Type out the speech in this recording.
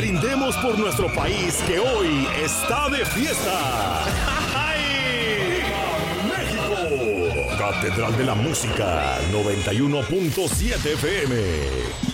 Brindemos por nuestro país que hoy está de fiesta. ¡Viva México! Catedral de la Música 91.7 FM.